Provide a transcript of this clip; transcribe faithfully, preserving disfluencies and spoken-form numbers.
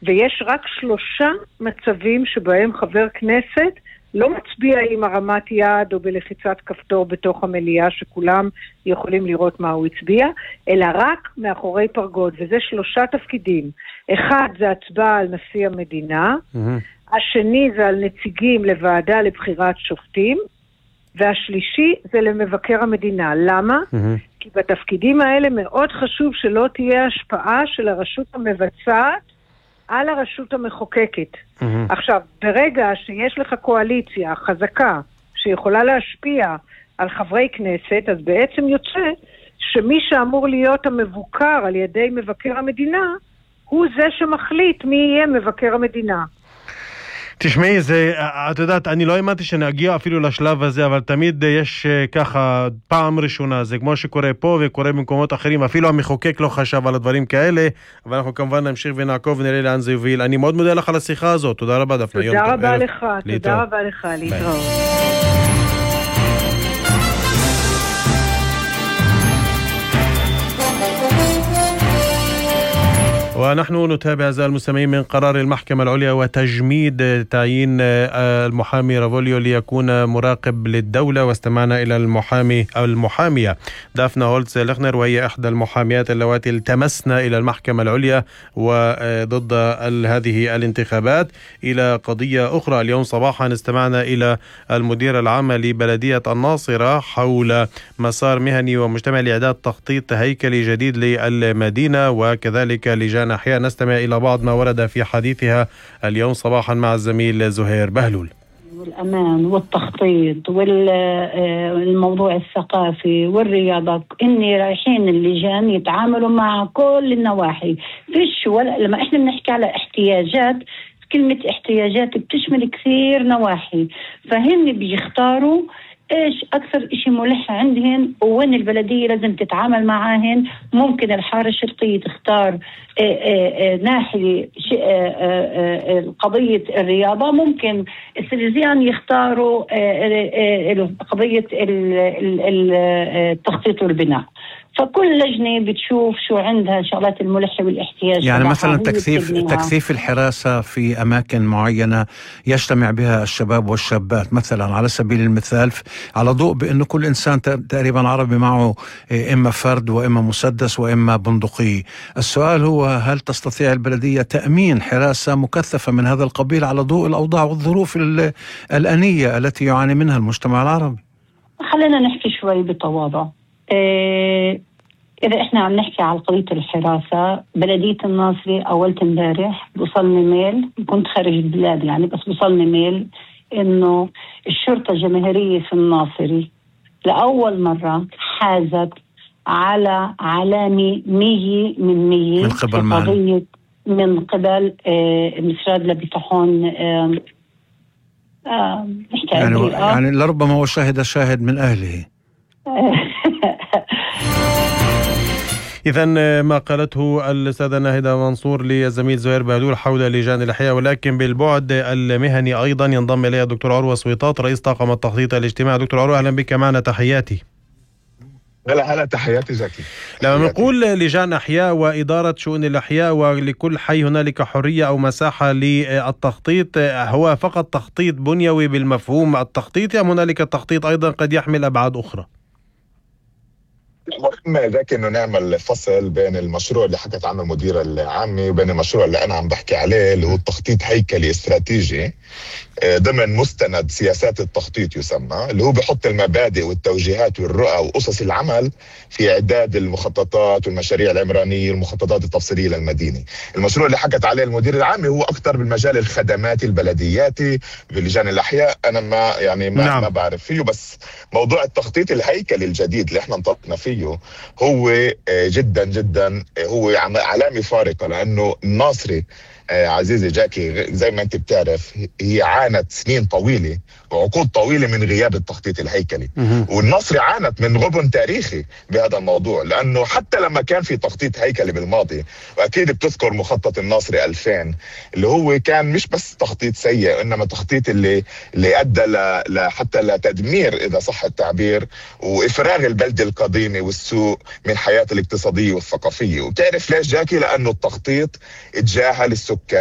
ויש רק שלושה מצבים שבהם חבר כנסת לא מצביע עם הרמת יד או בלחיצת כפתור בתוך המליאה שכולם יכולים לראות מה הוא הצביע, אלא רק מאחורי פרגוד, וזה שלושה תפקידים. אחד זה הצבעה על נשיא המדינה, mm-hmm. השני זה על נציגים לוועדה לבחירת שופטים, והשלישי זה למבקר המדינה. למה? Mm-hmm. כי בתפקידים האלה מאוד חשוב שלא תהיה השפעה של הרשות המבצעת על הרשות המחוקקת. Mm-hmm. עכשיו, ברגע שיש לך קואליציה חזקה שיכולה להשפיע על חברי כנסת, אז בעצם יוצא שמי שאמור להיות המבוקר על ידי מבקר המדינה, הוא זה שמחליט מי יהיה מבקר המדינה. תשמעי, זה, את יודעת, אני לא האמנתי שנגיע אפילו לשלב הזה, אבל תמיד יש ככה פעם ראשונה, זה כמו שקורה פה וקורה במקומות אחרים, אפילו המחוקק לא חשב על הדברים כאלה, אבל אנחנו כמובן נמשיך ונעקוב ונראה לאן זה יוביל. אני מאוד מודה לך על השיחה הזאת, תודה רבה דפנה. תודה רבה לך, תודה רבה לך, להתראות. ونحن نتابع أعزائي المستمعين من قرار المحكمة العليا وتجميد تعيين المحامي رافوليو ليكون مراقب للدولة، واستمعنا إلى المحامي أو المحامية دافنا هولتز لخنر، وهي إحدى المحاميات اللواتي التمسنا إلى المحكمة العليا وضد هذه الانتخابات. إلى قضية أخرى، اليوم صباحا استمعنا إلى المدير العام لبلدية الناصرة حول مسار مهني ومجتمع لإعداد تخطيط هيكلي جديد للمدينة، وكذلك لجان أحياء. نستمع إلى بعض ما ورد في حديثها اليوم صباحا مع الزميل زهير بهلول. والأمان والتخطيط والموضوع الثقافي والرياضة، إني رايحين اللجان يتعاملوا مع كل النواحي. فيش ولا لما إحنا بنحكي على احتياجات، كلمة احتياجات بتشمل كثير نواحي، فهن بيختاروا إيش أكثر إشي ملح عندهن وين البلدية لازم تتعامل معاهن. ممكن الحارة الشرطية تختار آآ آآ ناحية قضية الرياضة، ممكن السلزيان يختاروا قضية التخطيط والبناء. فكل لجنة بتشوف شو عندها شغلات الملح والاحتياج. يعني مثلا تكثيف تكثيف الحراسة في أماكن معينة يجتمع بها الشباب والشابات، مثلا على سبيل المثال، على ضوء بأنه كل إنسان تقريبا عربي معه إما فرد وإما مسدس وإما بندقية. السؤال هو، هل تستطيع البلدية تأمين حراسة مكثفة من هذا القبيل على ضوء الأوضاع والظروف الآنية التي يعاني منها المجتمع العربي؟ خلينا نحكي شوي بتواضع. إيه إذا إحنا عم نحكي على قضية الحراسة، بلدية الناصري أولت امبارح بوصلني ميل، كنت خارج البلاد يعني، بس بوصلني ميل إنه الشرطة الجماهيرية في الناصري لأول مرة حازت على علامة مية من مية من قبل من, من قبل إيه مسراد لبيتحون. إيه آه يعني, يعني لربما هو شاهد شاهد من أهله. إذن ما قالته السادة ناهدة منصور للزميل زهير بهلول حول لجان الأحياء، ولكن بالبعد المهني أيضا ينضم إليه الدكتور عروة سويطات رئيس طاقم التخطيط الاجتماعي. دكتور عروة، أهلا بك معنا، تحياتي. هلا هلا تحياتي زكي. لما نقول لجان أحياء وإدارة شؤون الأحياء ولكل حي هنالك حرية أو مساحة للتخطيط، هو فقط تخطيط بنيوي بالمفهوم التخطيط، أم هنالك تخطيط أيضا قد يحمل أبعاد أخرى؟ مهم ذاك انه نعمل فصل بين المشروع اللي حكت عنه المدير العامي وبين المشروع اللي انا عم بحكي عليه، اللي هو التخطيط هيكلي استراتيجي ضمن مستند سياسات التخطيط يسمى، اللي هو بحط المبادئ والتوجيهات والرؤى وأسس العمل في إعداد المخططات والمشاريع العمرانية والمخططات التفصيلية للمدينة. المشروع اللي حكت عليه المدير العامي هو أكثر بالمجال الخدماتي البلدياتي بلجان الأحياء، أنا ما يعني ما, نعم. ما بعرف فيه، بس موضوع التخطيط الهيكلي الجديد اللي احنا انطلقنا فيه هو جدا جدا هو علامة فارقة، لأنه الناصري عزيزي جاكي زي ما انت بتعرف هي عانت سنين طويلة وعقود طويلة من غياب التخطيط الهيكلي، والنصر عانت من غبن تاريخي بهذا الموضوع، لأنه حتى لما كان في تخطيط هيكلي بالماضي، وأكيد بتذكر مخطط الناصري ألفين اللي هو كان مش بس تخطيط سيء، إنما تخطيط اللي اللي أدى ل... حتى لتدمير إذا صح التعبير وإفراغ البلدة القديمة والسوق من حياة الاقتصادية والثقافية. وتعرف ليش جاكي؟ لأنه التخطيط اتجاهل السكان